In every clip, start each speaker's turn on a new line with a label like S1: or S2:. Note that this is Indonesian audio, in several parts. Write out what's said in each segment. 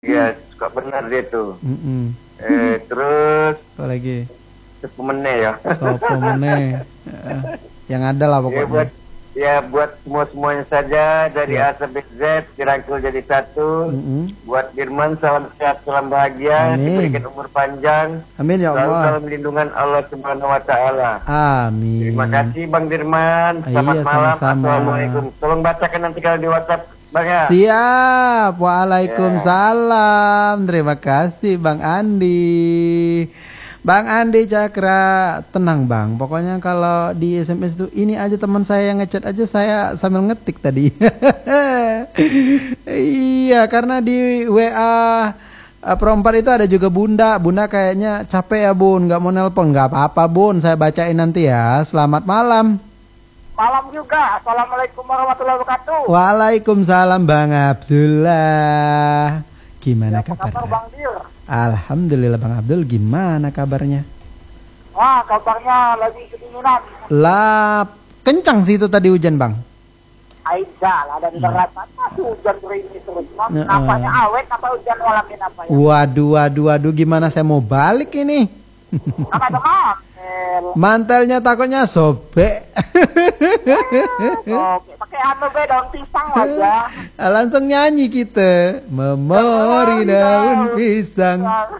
S1: Iya, suka benar dia tuh.
S2: Mm-mm.
S1: Terus
S2: Apa lagi?
S1: sepemene ya.
S2: Sopo meneh. Yang ada lah
S1: Ya
S2: pokoknya.
S1: buat semuanya saja dari
S2: Siap.
S1: A sampai Z dirangkul jadi satu.
S2: Mm-mm.
S1: Buat Firman salam sehat, salam bahagia,
S2: Amin.
S1: diberikan umur panjang,
S2: Amin ya
S1: selalu
S2: Allah.
S1: dalam lindungan Allah Subhanahu wa taala. Terima
S2: Amin.
S1: kasih Bang Dirman. Selamat
S2: Iya,
S1: malam.
S2: sama-sama.
S1: Assalamualaikum. Tolong bacakan nanti kalau di WhatsApp, Bang ya.
S2: Siap.
S1: Ya.
S2: Waalaikumsalam. Terima kasih Bang Andi. Bang Andi Cakra, tenang Bang. Pokoknya kalau di SMS itu ini aja teman saya yang ngechat aja saya sambil ngetik tadi. Iya, karena di WA perempat itu ada juga Bunda. Bunda kayaknya capek ya Bun, nggak mau nelpon. Nggak apa-apa Bun, saya bacain nanti ya. Selamat malam.
S3: Malam juga. Assalamualaikum warahmatullahi wabarakatuh.
S2: Waalaikumsalam Bang Abdullah. Gimana
S3: Apa kabar
S2: kabarnya?
S3: Bang Dir?
S2: Alhamdulillah Bang Abdul, gimana kabarnya?
S3: Wah, kabarnya lagi kedinginan.
S2: Lah, kencang sih itu tadi hujan Bang.
S3: Aisyah lah dari daratan masih hujan gerimis terus.
S2: Heeh.
S3: Nampaknya awet apa hujan ngalamin apa ya?
S2: Waduh, waduh, waduh, gimana saya mau balik ini?
S3: Kan ada mantel.
S2: Mantelnya takutnya sobek.
S3: Oke, pakai anu be daun pisang aja.
S2: Langsung nyanyi kita. Memori daun pisang.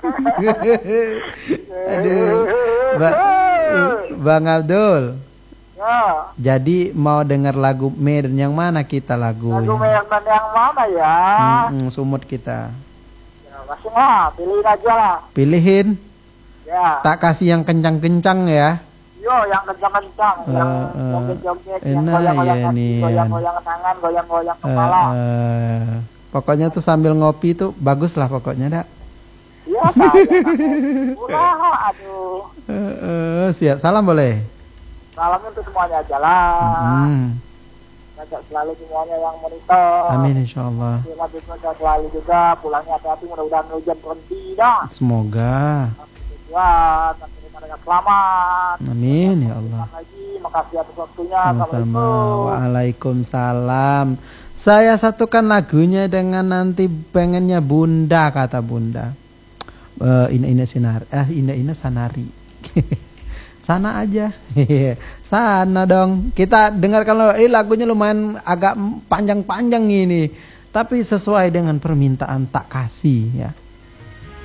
S2: Aduh. Bang Abdul.
S3: Ya,
S2: Jadi mau dengar lagu Medan yang mana kita
S3: lagu
S2: lagunya?
S3: yang mana ya?
S2: Sumut kita.
S3: Ya, masih mah, pilihin aja lah.
S2: Pilihin.
S3: Ya,
S2: Tak kasih yang kencang-kencang ya.
S3: yo yang kencang-kencang, yang joget-joget, yang
S2: Enak
S3: goyang-goyang
S2: ya
S3: kaki,
S2: nih.
S3: goyang-goyang tangan, goyang-goyang kepala.
S2: Pokoknya tuh sambil ngopi tuh bagus lah pokoknya dak.
S3: Iya, saya. Ulah, aduh.
S2: Siap, salam boleh.
S3: Salamnya untuk semuanya aja lah. Ngajak selalu semuanya yang monitor.
S2: Amin insyaallah.
S3: Terima kasih selalu juga. Pulangnya hati-hati, mudah-mudahan hujan berhenti dah.
S2: Semoga.
S3: Tujuan, sampai dengan selamat.
S2: Amin ya Allah.
S3: Lagi, makasih atas waktunya.
S2: Sama-sama. Waalaikumsalam. Saya satukan lagunya dengan nanti pengennya Bunda, kata Bunda. Ina Sinari. Ina Sanari. Sana aja. Sana dong. Kita dengar kalau lagunya lumayan agak panjang-panjang ini. Tapi sesuai dengan permintaan tak kasih ya.